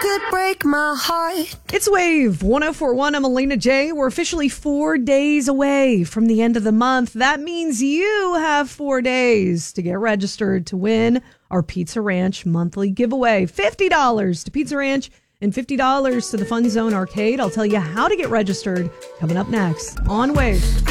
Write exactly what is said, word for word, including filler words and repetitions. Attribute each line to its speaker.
Speaker 1: could break my heart.
Speaker 2: It's Wave one oh four point one. I'm Elena J. We're officially four days away from the end of the month. That means you have four days to get registered to win our Pizza Ranch monthly giveaway. fifty dollars to Pizza Ranch and fifty dollars to the Fun Zone Arcade. I'll tell you how to get registered coming up next on Wave.